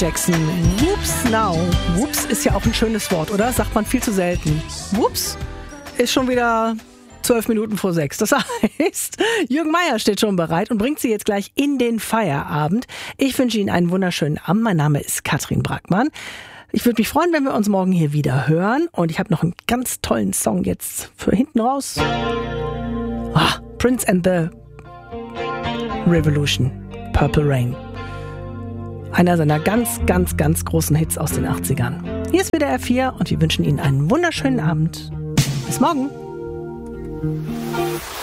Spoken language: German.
Jackson, Whoops Now. Whoops ist ja auch ein schönes Wort, oder? Sagt man viel zu selten. Whoops ist schon wieder 12 Minuten vor 6. Das heißt, Jürgen Meier steht schon bereit und bringt Sie jetzt gleich in den Feierabend. Ich wünsche Ihnen einen wunderschönen Abend. Mein Name ist Katrin Brackmann. Ich würde mich freuen, wenn wir uns morgen hier wieder hören. Und ich habe noch einen ganz tollen Song jetzt für hinten raus. Prince and the Revolution, Purple Rain. Einer seiner ganz, ganz, ganz großen Hits aus den 80ern. Hier ist WDR 4 und wir wünschen Ihnen einen wunderschönen Abend. Bis morgen.